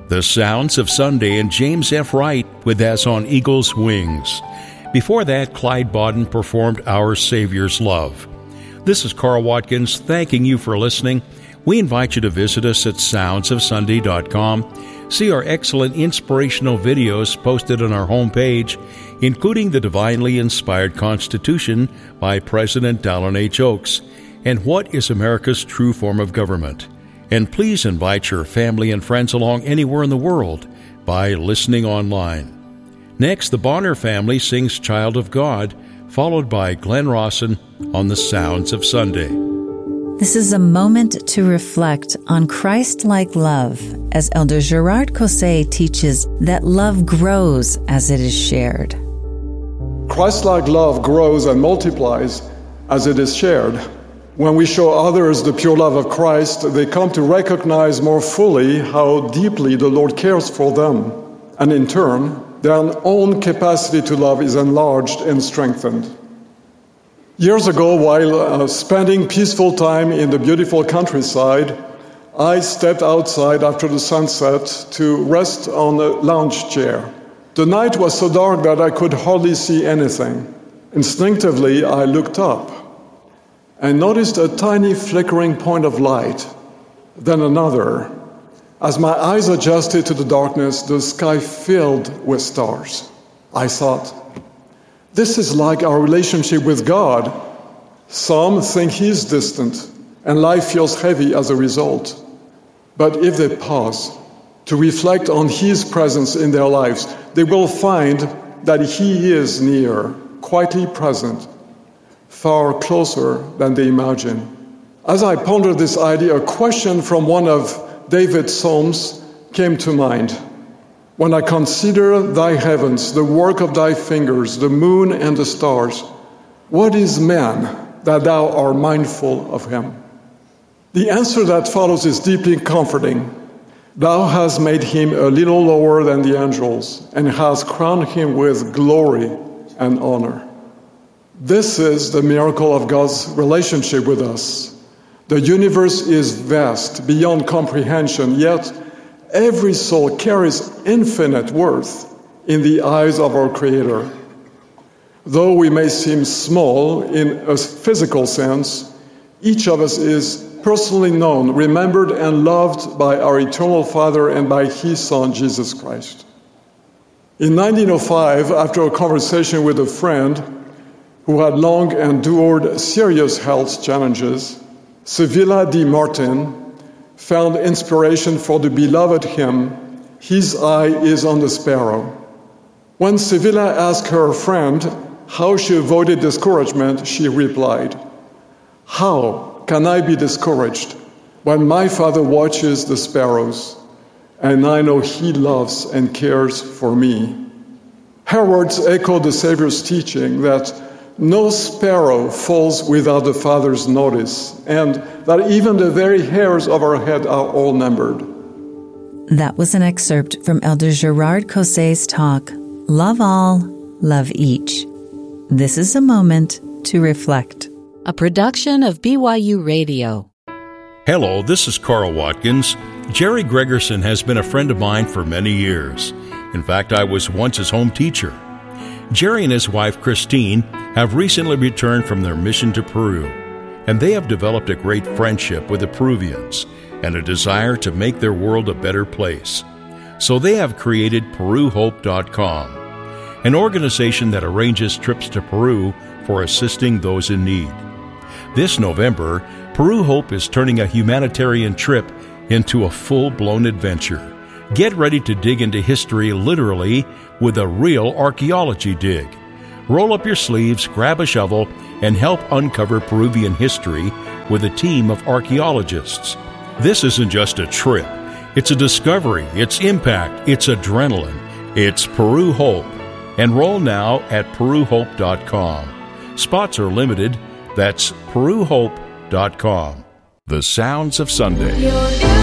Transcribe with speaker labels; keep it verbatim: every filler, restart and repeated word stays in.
Speaker 1: The Sounds of Sunday and James F. Wright with As on Eagle's Wings. Before that, Clyde Bodden performed Our Savior's Love. This is Carl Watkins thanking you for listening. We invite you to visit us at sounds of sunday dot com. See our excellent inspirational videos posted on our homepage, including the Divinely Inspired Constitution by President Dallin H. Oaks and What is America's True Form of Government. And please invite your family and friends along anywhere in the world by listening online. Next, the Bonner family sings Child of God, followed by Glenn Rawson on the Sounds of Sunday.
Speaker 2: This is a moment to reflect on Christ-like love as Elder Gerard Cosset teaches that love grows as it is shared.
Speaker 3: Christ-like love grows and multiplies as it is shared. When we show others the pure love of Christ, they come to recognize more fully how deeply the Lord cares for them, and in turn, their own capacity to love is enlarged and strengthened. Years ago, while uh, spending peaceful time in the beautiful countryside, I stepped outside after the sunset to rest on a lounge chair. The night was so dark that I could hardly see anything. Instinctively, I looked up and noticed a tiny flickering point of light, then another. As my eyes adjusted to the darkness, the sky filled with stars. I thought, this is like our relationship with God. Some think He's distant, and life feels heavy as a result. But if they pause to reflect on His presence in their lives, they will find that He is near, quietly present, far closer than they imagine. As I pondered this idea, a question from one of David's Psalms came to mind. When I consider thy heavens, the work of thy fingers, the moon and the stars, what is man that thou art mindful of him? The answer that follows is deeply comforting. Thou hast made him a little lower than the angels, and hast crowned him with glory and honor. This is the miracle of God's relationship with us. The universe is vast, beyond comprehension, yet every soul carries infinite worth in the eyes of our Creator. Though we may seem small in a physical sense, each of us is personally known, remembered, and loved by our eternal Father and by His Son, Jesus Christ. In nineteen oh five, after a conversation with a friend who had long endured serious health challenges, Sevilla D. Martin found inspiration for the beloved hymn, His Eye is on the Sparrow. When Sevilla asked her friend how she avoided discouragement, she replied, how can I be discouraged when my Father watches the sparrows and I know He loves and cares for me? Her words echo the Savior's teaching that no sparrow falls without the Father's notice, and that even the very hairs of our head are all numbered.
Speaker 2: That was an excerpt from Elder Gerard Cosset's talk, Love All, Love Each. This is a moment to reflect.
Speaker 4: A production of B Y U Radio.
Speaker 1: Hello, this is Carl Watkins. Jerry Gregerson has been a friend of mine for many years. In fact, I was once his home teacher. Jerry and his wife, Christine, have recently returned from their mission to Peru, and they have developed a great friendship with the Peruvians and a desire to make their world a better place. So they have created Peru Hope dot com, an organization that arranges trips to Peru for assisting those in need. This November, Peru Hope is turning a humanitarian trip into a full-blown adventure. Get ready to dig into history literally with a real archaeology dig. Roll up your sleeves, grab a shovel, and help uncover Peruvian history with a team of archaeologists. This isn't just a trip. It's a discovery, it's impact, it's adrenaline. It's Peru Hope. Enroll now at Peru Hope dot com. Spots are limited. That's Peru Hope dot com. The Sounds of Sunday.